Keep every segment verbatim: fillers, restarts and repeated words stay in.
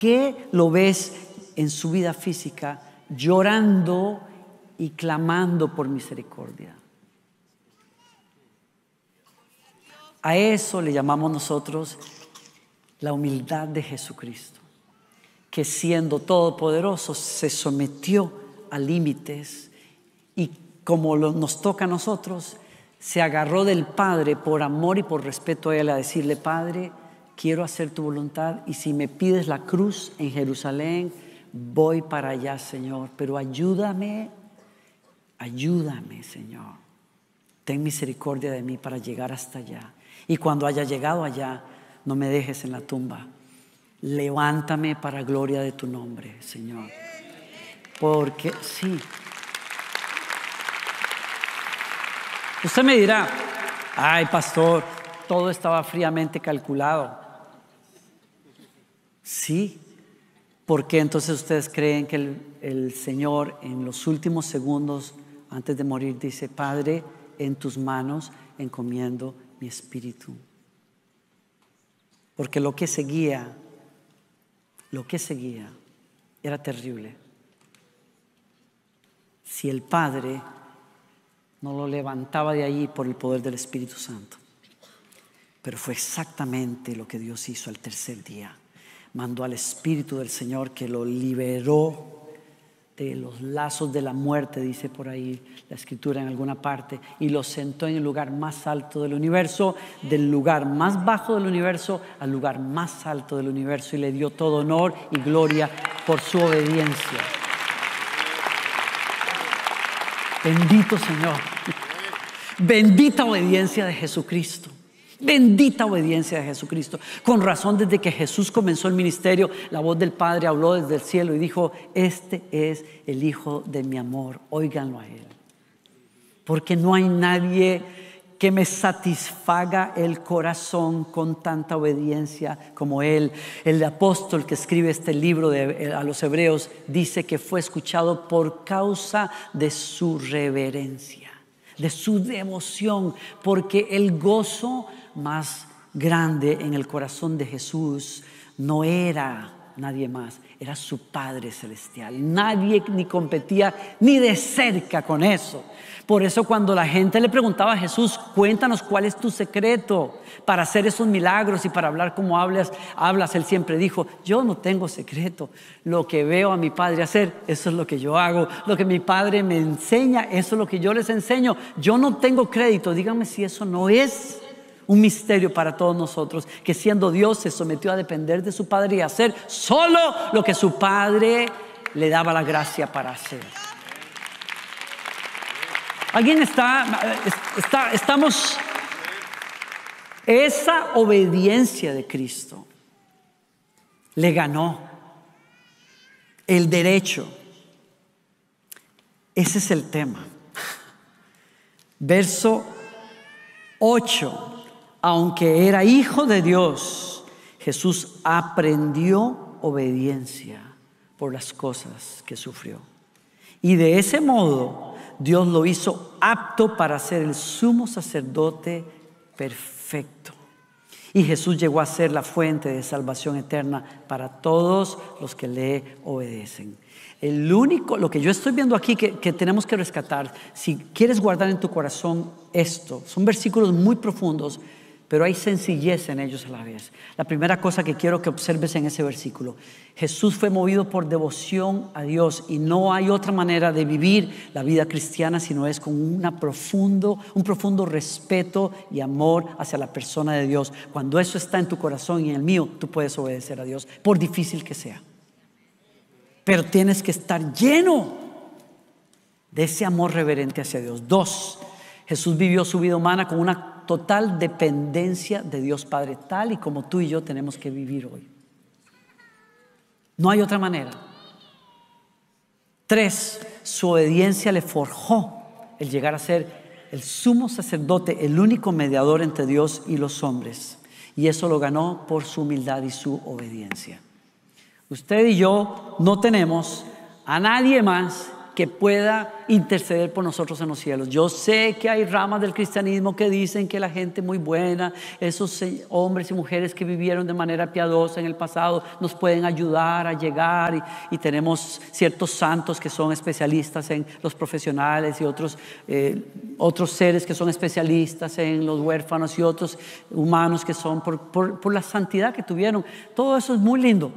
qué lo ves en su vida física llorando y clamando por misericordia? A eso le llamamos nosotros la humildad de Jesucristo, que siendo todopoderoso se sometió a límites y como lo, nos toca a nosotros, se agarró del Padre por amor y por respeto a Él, a decirle: Padre, quiero hacer tu voluntad, y si me pides la cruz en Jerusalén, voy para allá, Señor, pero ayúdame, ayúdame, Señor. Ten misericordia de mí para llegar hasta allá. Y cuando haya llegado allá, no me dejes en la tumba. Levántame para gloria de tu nombre, Señor. Porque sí. Usted me dirá: ay, pastor, todo estaba fríamente calculado. Sí. ¿Por qué entonces ustedes creen que el, el Señor en los últimos segundos antes de morir dice: Padre, en tus manos encomiendo mi espíritu? Porque lo que seguía, lo que seguía era terrible. Si el Padre no lo levantaba de allí por el poder del Espíritu Santo. Pero fue exactamente lo que Dios hizo al tercer día. Mandó al Espíritu del Señor, que lo liberó de los lazos de la muerte, dice por ahí la Escritura en alguna parte, y lo sentó en el lugar más alto del universo, del lugar más bajo del universo al lugar más alto del universo, y le dio todo honor y gloria por su obediencia. Bendito Señor. Bendita obediencia de Jesucristo. Bendita obediencia de Jesucristo. Con razón, desde que Jesús comenzó el ministerio, la voz del Padre habló desde el cielo y dijo: este es el Hijo de mi amor, óiganlo a Él. Porque no hay nadie que me satisfaga el corazón con tanta obediencia como Él. El apóstol que escribe este libro de, a los Hebreos dice que fue escuchado por causa de su reverencia, de su devoción, porque el gozo más grande en el corazón de Jesús no era nadie más, era su Padre Celestial. Nadie ni competía ni de cerca con eso. Por eso cuando la gente le preguntaba a Jesús: cuéntanos cuál es tu secreto para hacer esos milagros y para hablar como hablas, hablas, Él siempre dijo: yo no tengo secreto. Lo que veo a mi Padre hacer, eso es lo que yo hago. Lo que mi Padre me enseña, eso es lo que yo les enseño. Yo no tengo crédito. Díganme si eso no es un misterio para todos nosotros, que siendo Dios se sometió a depender de su Padre y hacer solo lo que su Padre le daba la gracia para hacer. ¿Alguien está, está, estamos, esa obediencia de Cristo le ganó el derecho? Ese es el tema. Verso ocho. Aunque era hijo de Dios, Jesús aprendió obediencia por las cosas que sufrió. Y de ese modo Dios lo hizo apto para ser el sumo sacerdote perfecto. Y Jesús llegó a ser la fuente de salvación eterna para todos los que le obedecen. El único, lo que yo estoy viendo aquí que, que tenemos que rescatar, si quieres guardar en tu corazón esto, son versículos muy profundos, pero hay sencillez en ellos a la vez. La primera cosa que quiero que observes en ese versículo: Jesús fue movido por devoción a Dios, y no hay otra manera de vivir la vida cristiana sino es con una profundo, un profundo respeto y amor hacia la persona de Dios. Cuando eso está en tu corazón y en el mío, tú puedes obedecer a Dios, por difícil que sea. Pero tienes que estar lleno de ese amor reverente hacia Dios. Dos, Jesús vivió su vida humana con una total dependencia de Dios Padre, tal y como tú y yo tenemos que vivir hoy. No hay otra manera. Tres, su obediencia le forjó el llegar a ser el sumo sacerdote, el único mediador entre Dios y los hombres. Y eso lo ganó por su humildad y su obediencia. Usted y yo no tenemos a nadie más que pueda interceder por nosotros en los cielos. Yo sé que hay ramas del cristianismo que dicen que la gente muy buena, esos hombres y mujeres que vivieron de manera piadosa en el pasado, nos pueden ayudar a llegar, y, y tenemos ciertos santos que son especialistas en los profesionales y otros, eh, otros seres que son especialistas en los huérfanos y otros humanos que son por, por, por la santidad que tuvieron. Todo eso es muy lindo.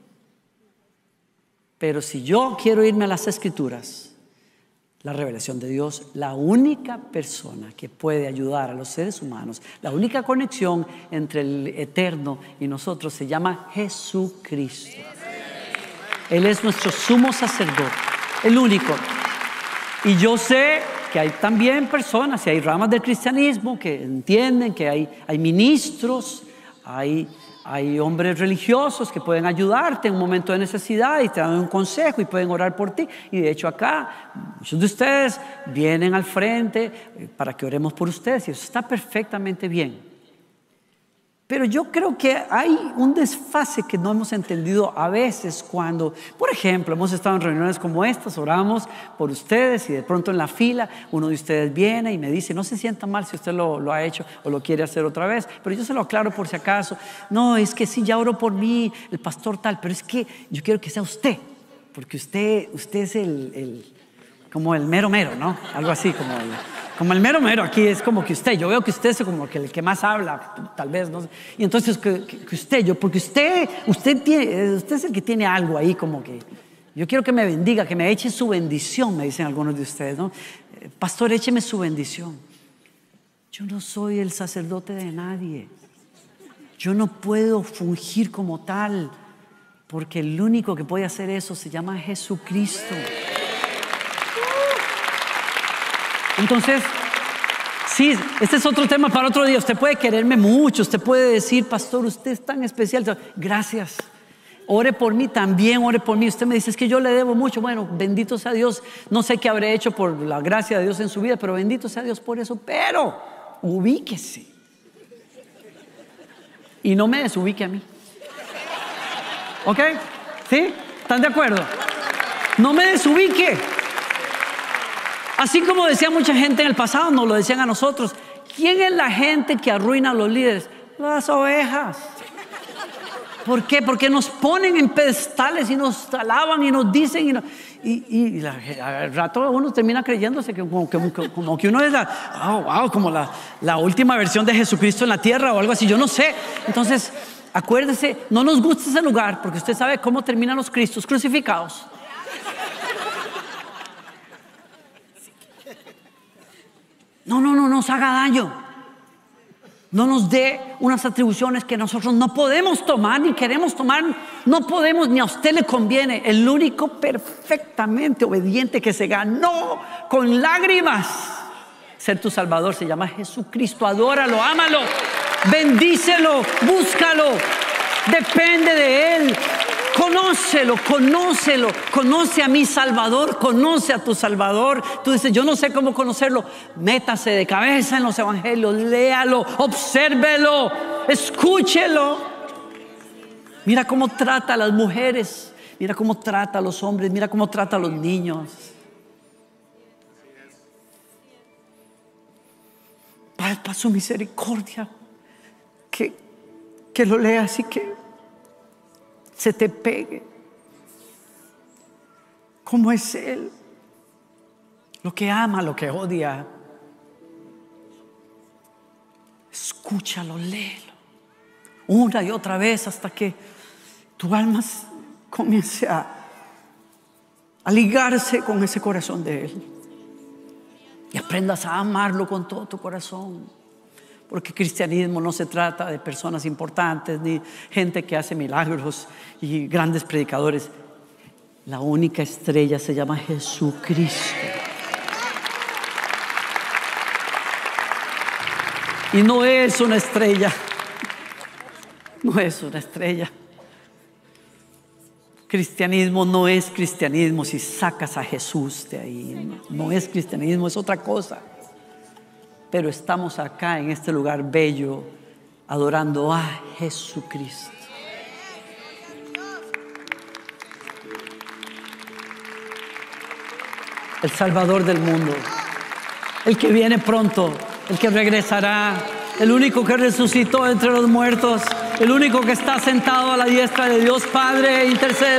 Pero si yo quiero irme a las Escrituras, la revelación de Dios, la única persona que puede ayudar a los seres humanos, la única conexión entre el eterno y nosotros se llama Jesucristo. Él es nuestro sumo sacerdote, el único. Y yo sé que hay también personas y hay ramas del cristianismo que entienden que hay, hay ministros, hay... Hay hombres religiosos que pueden ayudarte en un momento de necesidad y te dan un consejo y pueden orar por ti. Y de hecho acá muchos de ustedes vienen al frente para que oremos por ustedes y eso está perfectamente bien. Pero yo creo que hay un desfase que no hemos entendido a veces cuando, por ejemplo, hemos estado en reuniones como estas, oramos por ustedes y de pronto en la fila uno de ustedes viene y me dice, no se sienta mal si usted lo, lo ha hecho o lo quiere hacer otra vez, pero yo se lo aclaro por si acaso. No, es que sí, ya oró por mí el pastor tal, pero es que yo quiero que sea usted, porque usted, usted es el, el como el mero mero, ¿no? Algo así como el... Como el mero mero, aquí es como que usted, yo veo que usted es como que el que más habla, tal vez, no sé. Y entonces que, que, que usted, yo, porque usted, usted, tiene, usted es el que tiene algo ahí como que, yo quiero que me bendiga, que me eche su bendición, me dicen algunos de ustedes, ¿no? Pastor, écheme su bendición. Yo no soy el sacerdote de nadie. Yo no puedo fungir como tal, porque el único que puede hacer eso se llama Jesucristo. Entonces, sí, este es otro tema para otro día. Usted puede quererme mucho, usted puede decir, pastor, usted es tan especial. Gracias. Ore por mí, también ore por mí. Usted me dice, es que yo le debo mucho. Bueno, bendito sea Dios. No sé qué habré hecho por la gracia de Dios en su vida, pero bendito sea Dios por eso. Pero ubíquese y no me desubique a mí. ¿Ok? ¿Sí? ¿Están de acuerdo? No me desubique. Así como decía mucha gente en el pasado, nos lo decían a nosotros. ¿Quién es la gente que arruina a los líderes? Las ovejas. ¿Por qué? Porque nos ponen en pedestales y nos alaban y nos dicen y, no, y, y la, al rato uno termina creyéndose que como, que como que uno es la, oh, wow, como la, la última versión de Jesucristo en la tierra o algo así, yo no sé. Entonces, acuérdese, no nos gusta ese lugar porque usted sabe cómo terminan los Cristos crucificados. No, no, no nos haga daño. No nos dé unas atribuciones que nosotros no podemos tomar ni queremos tomar. No podemos, ni a usted le conviene. El único perfectamente obediente que se ganó con lágrimas ser tu Salvador se llama Jesucristo. Adóralo, ámalo, bendícelo, búscalo, depende de Él. Conócelo, conócelo, conoce a mi Salvador, conoce a tu Salvador. Tú dices, yo no sé cómo conocerlo. Métase de cabeza en los evangelios, léalo, obsérvelo, escúchelo. Mira cómo trata a las mujeres, mira cómo trata a los hombres, mira cómo trata a los niños. Palpa su misericordia, que, que lo leas y que se te pegue. ¿Cómo es Él? Lo que ama, lo que odia. Escúchalo, léelo una y otra vez hasta que tu alma comience a, a ligarse con ese corazón de Él y aprendas a amarlo con todo tu corazón. Porque cristianismo no se trata de personas importantes ni gente que hace milagros y grandes predicadores. La única estrella se llama Jesucristo. Y no es una estrella. No es una estrella. Cristianismo no es cristianismo si sacas a Jesús de ahí. No es cristianismo, es otra cosa. Pero estamos acá en este lugar bello adorando a Jesucristo. el Salvador del mundo, el que viene pronto, el que regresará, el único que resucitó entre los muertos, el único que está sentado a la diestra de Dios Padre, intercede